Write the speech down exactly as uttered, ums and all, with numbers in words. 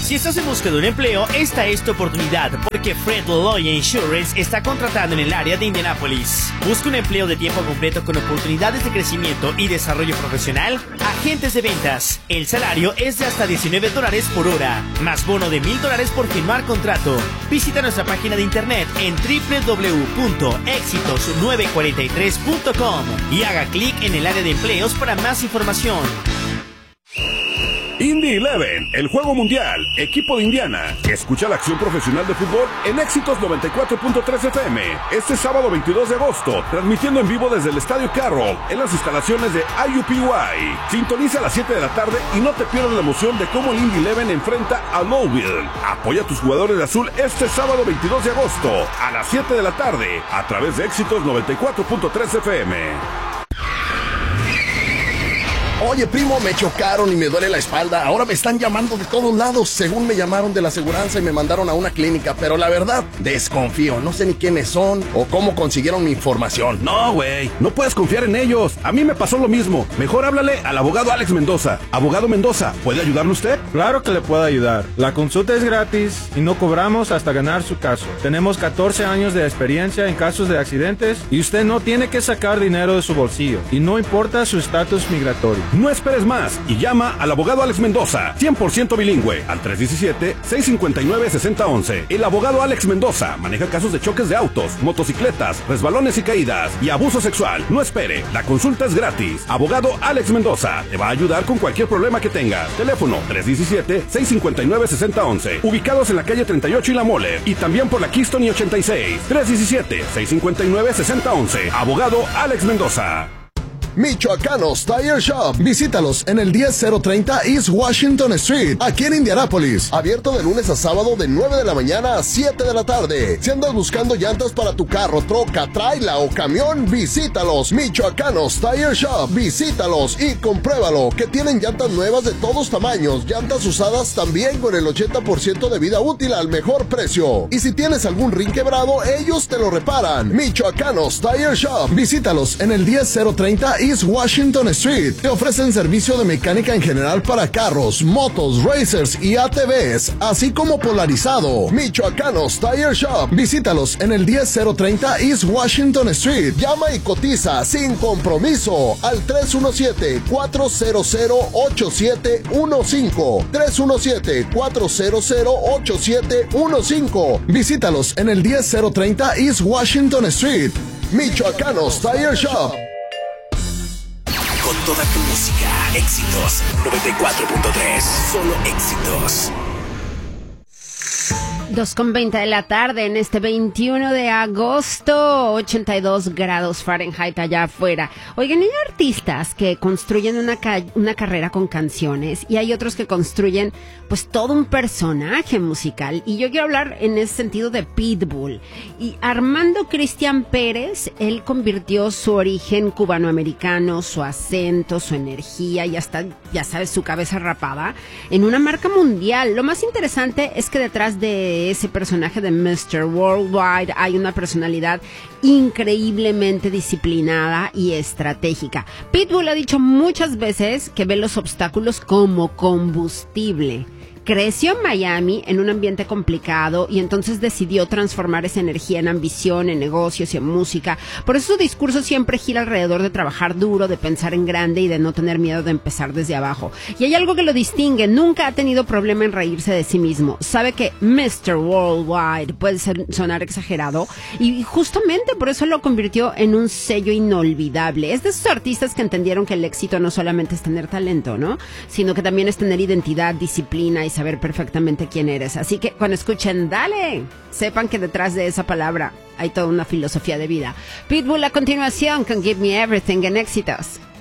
Si estás en busca de un empleo, esta es tu oportunidad, porque Fred Lloyd Insurance está contratando en el área de Indianápolis. Busca un empleo de tiempo completo con oportunidades de crecimiento y desarrollo profesional. Agentes de ventas. El salario es de hasta diecinueve dólares por hora, más bono de mil dólares por firmar contrato. Visita nuestra página de internet en doble u doble u doble u punto éxitos nueve cuarenta y tres punto com y haga clic en el área de empleos para más información. Indy Eleven, el juego mundial, equipo de Indiana. Escucha la acción profesional de fútbol en Éxitos noventa y cuatro punto tres F M. Este sábado veintidós de agosto, transmitiendo en vivo desde el Estadio Carroll, en las instalaciones de I U P Y. Sintoniza a las siete de la tarde y no te pierdas la emoción de cómo el Indy Eleven enfrenta a Louisville. Apoya a tus jugadores de azul este sábado veintidós de agosto, a las siete de la tarde, a través de Éxitos noventa y cuatro punto tres F M. Oye, primo, me chocaron y me duele la espalda. Ahora me están llamando de todos lados. Según me llamaron de la aseguranza y me mandaron a una clínica. Pero la verdad, desconfío. No sé ni quiénes son o cómo consiguieron mi información. No, güey, no puedes confiar en ellos. A mí me pasó lo mismo. Mejor háblale al abogado Alex Mendoza. Abogado Mendoza, ¿puede ayudarle usted? Claro que le puedo ayudar. La consulta es gratis y no cobramos hasta ganar su caso. Tenemos catorce años de experiencia en casos de accidentes y usted no tiene que sacar dinero de su bolsillo. Y no importa su estatus migratorio. No esperes más y llama al abogado Alex Mendoza, cien por ciento bilingüe, al tres uno siete, seis cinco nueve, seis cero uno uno. El abogado Alex Mendoza maneja casos de choques de autos, motocicletas, resbalones y caídas y abuso sexual. No espere, la consulta es gratis. Abogado Alex Mendoza te va a ayudar con cualquier problema que tengas. Teléfono tres uno siete, seis cinco nueve, seis cero uno uno. Ubicados en la calle treinta y ocho y La Mole y también por la Keystone y ochenta y seis. tres uno siete, seis cinco nueve, seis cero uno uno. Abogado Alex Mendoza. Michoacanos Tire Shop. Visítalos en el diez mil treinta East Washington Street, aquí en Indianápolis. Abierto de lunes a sábado de nueve de la mañana a siete de la tarde. Si andas buscando llantas para tu carro, troca, traila o camión, visítalos. Michoacanos Tire Shop. Visítalos y compruébalo, que tienen llantas nuevas de todos tamaños, llantas usadas también con el ochenta por ciento de vida útil al mejor precio. Y si tienes algún rin quebrado, ellos te lo reparan. Michoacanos Tire Shop. Visítalos en el diez mil treinta East Washington Street. Te ofrecen servicio de mecánica en general para carros, motos, racers y A T Vs, así como polarizado. Michoacanos Tire Shop. Visítalos en el diez mil treinta East Washington Street. Llama y cotiza sin compromiso al tres uno siete, cuatro cero cero, ocho siete uno cinco. tres uno siete, cuatro cero cero, ocho siete uno cinco. Visítalos en el diez mil treinta East Washington Street. Michoacanos Tire Shop. Con toda tu música, Éxitos noventa y cuatro punto tres, solo éxitos. dos con veinte de la tarde en este veintiuno de agosto, ochenta y dos grados Fahrenheit allá afuera. Oigan, hay artistas que construyen una, ca- una carrera con canciones y hay otros que construyen pues todo un personaje musical. Y yo quiero hablar en ese sentido de Pitbull. Y Armando Cristian Pérez, él convirtió su origen cubanoamericano, su acento, su energía y hasta, ya sabes, su cabeza rapada en una marca mundial. Lo más interesante es que detrás de ese personaje de mister Worldwide hay una personalidad increíblemente disciplinada y estratégica. Pitbull ha dicho muchas veces que ve los obstáculos como combustible. Creció en Miami en un ambiente complicado y entonces decidió transformar esa energía en ambición, en negocios y en música. Por eso su discurso siempre gira alrededor de trabajar duro, de pensar en grande y de no tener miedo de empezar desde abajo. Y hay algo que lo distingue, nunca ha tenido problema en reírse de sí mismo. Sabe que mister Worldwide puede ser, sonar exagerado y justamente por eso lo convirtió en un sello inolvidable. Es de esos artistas que entendieron que el éxito no solamente es tener talento, ¿no? Sino que también es tener identidad, disciplina y saber perfectamente quién eres. Así que cuando escuchen Dale, sepan que detrás de esa palabra hay toda una filosofía de vida. Pitbull a continuación con Give Me Everything en Éxitos.